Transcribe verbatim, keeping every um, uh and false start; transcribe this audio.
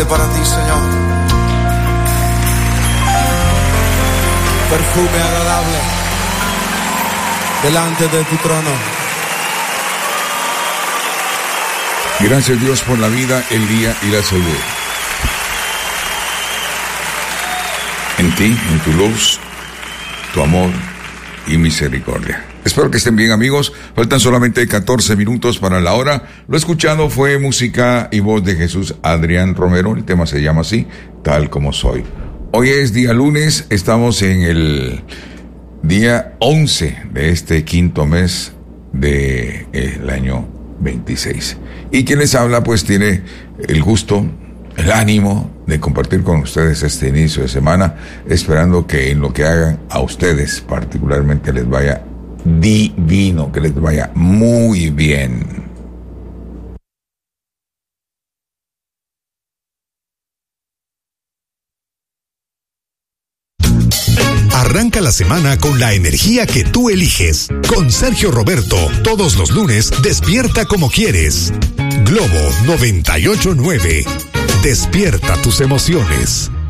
para ti, Señor. Perfume agradable delante de tu trono. Gracias, Dios, por la vida, el día y la salud. En ti, en tu luz, tu amor y misericordia. Espero que estén bien, amigos. Faltan solamente catorce minutos para la hora. Lo escuchado fue música y voz de Jesús Adrián Romero. El tema se llama así, Tal Como Soy. Hoy es día lunes. Estamos en el día once de este quinto mes del año veintiséis. Y quien les habla, pues tiene el gusto, el ánimo de compartir con ustedes este inicio de semana, esperando que en lo que hagan a ustedes particularmente les vaya divino, que les vaya muy bien. Arranca la semana con la energía que tú eliges. Con Sergio Roberto, todos los lunes, despierta como quieres. Globo noventa y ocho punto nueve. Despierta tus emociones.